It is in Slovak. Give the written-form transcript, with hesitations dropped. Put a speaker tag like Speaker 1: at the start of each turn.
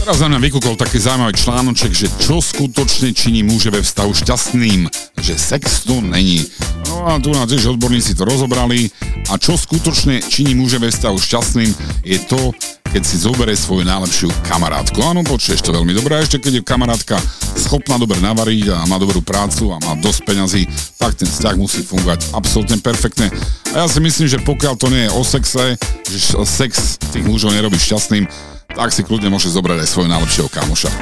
Speaker 1: Teraz na mňa vykúkol taký zaujímavý článoček, že čo skutočne činí muže ve vztahu šťastným, že sex to není. No a tu na tiež odborníci to rozobrali a čo skutočne činí muže ve vztahu šťastným je to, keď si zoberie svoju najlepšiu kamarátku. Áno, počuješ to veľmi dobré, a ešte keď je kamarátka schopná dobre navariť a má dobrú prácu a má dosť peňazí, tak ten vzťah musí fungovať absolútne perfektne. A ja si myslím, že pokiaľ to nie je o sexe, že sex tých mužov nerobí šťastným, tak si kľudne môže zobrať aj svojho najlepšieho kamoša.